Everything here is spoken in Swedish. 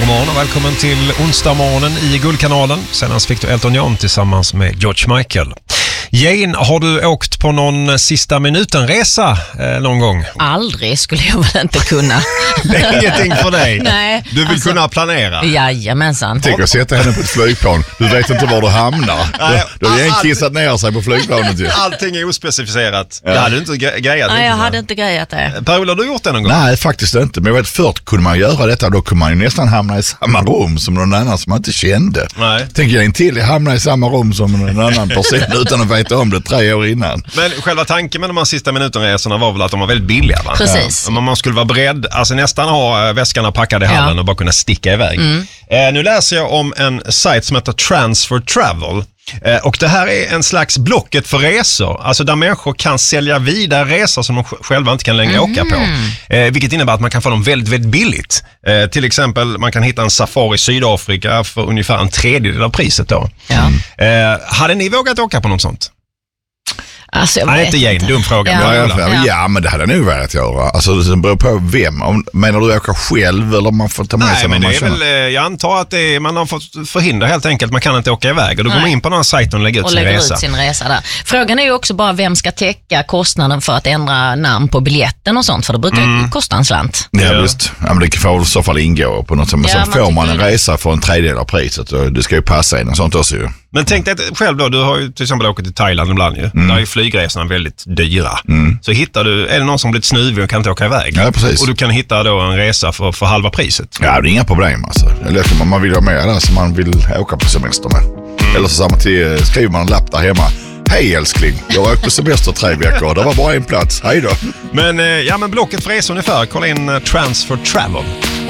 God morgon och välkommen till onsdag morgonen i Guldkanalen. Senast fick du Elton John tillsammans med George Michael. Jane, har du åkt på någon sista minuten-resa någon gång? Aldrig skulle jag väl inte kunna. Det är ingenting för dig. Nej, du vill kunna planera. Jajamensan. Tänk att sätta henne på ett flygplan. Du vet inte var du hamnar. Du har igen kissat ner sig på flygplanet. Ju. Allting är ospecificerat. Ja. Jag hade inte grejat. Nej, jag hade inte grejat det. Per-Ola, har du gjort det någon gång? Nej, faktiskt inte. Men jag vet, förut kunde man göra detta. Då kunde man ju nästan hamna i samma rum som någon annan som man inte kände. Nej. Tänk jag in till att hamna i samma rum som någon annan person utan att veta om det 3 år innan. Men själva tanken med de här sista minutenresorna var väl att de var väldigt billiga, va? Precis. Ja. Man skulle vara beredd, alltså nästan ha väskarna packade i hallen och bara kunna sticka iväg. Nu läser jag om en sajt som heter Transfer Travel. Och det här är en slags blocket för resor, alltså där människor kan sälja vidare resor som de själva inte kan längre åka på. Vilket innebär att man kan få dem väldigt, väldigt billigt. Till exempel, man kan hitta en safari i Sydafrika för ungefär 1/3 av priset då. Ja. Hade ni vågat åka på något sånt? Alltså, jag Nej, vet inte Jane, dum fråga. Ja, men det hade jag nog velat göra. Alltså det beror på vem. Menar du åka själv eller man får ta med sig men någon det är väl, jag antar att man har fått förhindra helt enkelt. Man kan inte åka iväg och då går man in på den här sajten och lägger ut sin resa. Där. Frågan är ju också bara vem ska täcka kostnaden för att ändra namn på biljetten och sånt, för det brukar ju kosta en slant. Ja, visst. Ja, men det får i så fall ingå på något sätt. Men så får man en resa för 1/3 av priset och det ska ju passa in och sånt också ju. Men tänk dig själv då, du har ju till exempel åkt till Thailand ibland ju. Där är ju flygresorna väldigt dyra. Så hittar du, är det någon som blivit snuvig och kan inte åka iväg? Ja, precis. Och du kan hitta då en resa för halva priset. Ja, det är inga problem alltså. Eller man vill ha med där som man vill åka på semester med. Eller så skriver man en lapp där hemma. Hej älskling, jag har åkt på semester 3 veckor. Det var bara en plats, hej då. Men blocket för resor ungefär, kolla in Transfer Travel.